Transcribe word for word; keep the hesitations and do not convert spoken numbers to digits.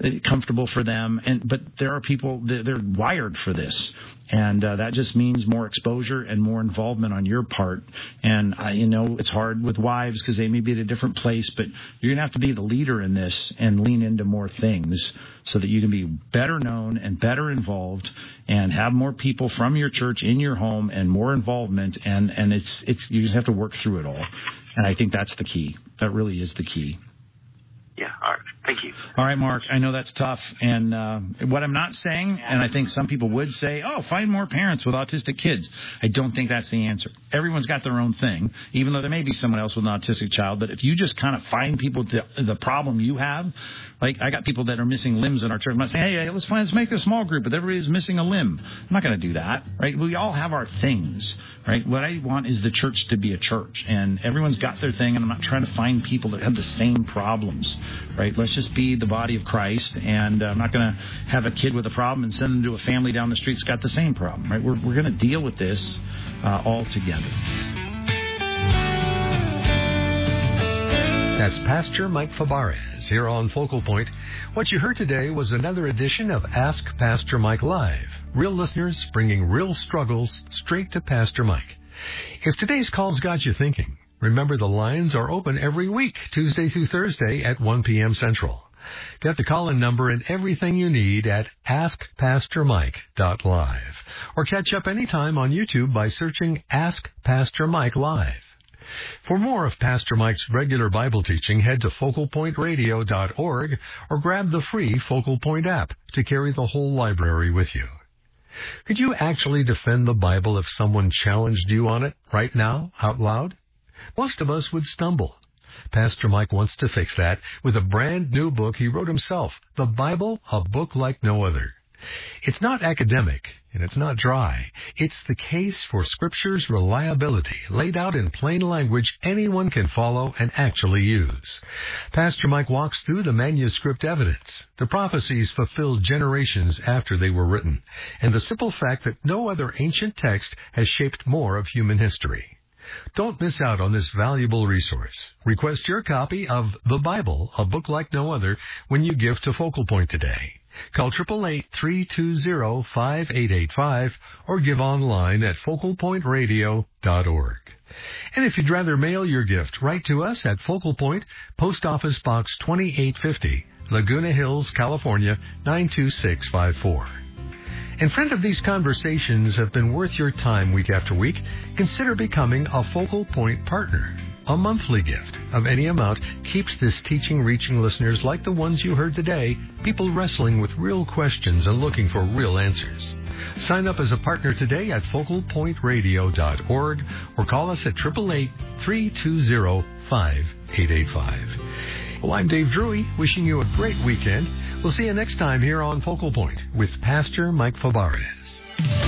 comfortable for them. And but there are people that they're wired for this, and uh, that just means more exposure and more involvement on your part. And uh, you know, it's hard with wives because they may be at a different place, but you're gonna have to be the leader in this and lean into more things so that you can be better known and better involved and have more people from your church in your home and more involvement. And and it's it's you just have to work through it all. And I think that's the key. That really is the key. Yeah, all right. Thank you. All right, Mark, I know that's tough. And uh, what I'm not saying, and I think some people would say, oh, find more parents with autistic kids. I don't think that's the answer. Everyone's got their own thing, even though there may be someone else with an autistic child. But if you just kind of find people to the problem you have, like I got people that are missing limbs in our church. I'm not saying, hey, let's, find, let's make a small group, but everybody's missing a limb. I'm not going to do that, right? We all have our things, right? What I want is the church to be a church, and everyone's got their thing, and I'm not trying to find people that have the same problems, right? Let's just be the body of Christ, and uh, I'm not going to have a kid with a problem and send them to a family down the street that's got the same problem, right? We're, we're going to deal with this uh, all together. That's Pastor Mike Fabarez here on Focal Point. What you heard today was another edition of Ask Pastor Mike Live. Real listeners bringing real struggles straight to Pastor Mike. If today's call's got you thinking, remember the lines are open every week, Tuesday through Thursday at one p.m. Central. Get the call-in number and everything you need at ask pastor mike dot live. Or catch up anytime on YouTube by searching Ask Pastor Mike Live. For more of Pastor Mike's regular Bible teaching, head to focal point radio dot org or grab the free Focal Point app to carry the whole library with you. Could you actually defend the Bible if someone challenged you on it right now, out loud? Most of us would stumble. Pastor Mike wants to fix that with a brand new book he wrote himself, The Bible, a Book Like No Other. It's not academic, and it's not dry. It's the case for Scripture's reliability, laid out in plain language anyone can follow and actually use. Pastor Mike walks through the manuscript evidence, the prophecies fulfilled generations after they were written, and the simple fact that no other ancient text has shaped more of human history. Don't miss out on this valuable resource. Request your copy of The Bible, a Book Like No Other, when you give to Focal Point today. Call eight eight eight, three two zero, five eight eight five or give online at focal point radio dot org. And if you'd rather mail your gift, write to us at Focal Point, Post Office Box twenty-eight fifty, Laguna Hills, California, nine two six five four. And friend, if these conversations have been worth your time week after week, consider becoming a Focal Point partner. A monthly gift of any amount keeps this teaching reaching listeners like the ones you heard today, people wrestling with real questions and looking for real answers. Sign up as a partner today at focal point radio dot org or call us at eight eight eight, three two zero, five eight eight five. Well, I'm Dave Drury, wishing you a great weekend. We'll see you next time here on Focal Point with Pastor Mike Fabarez.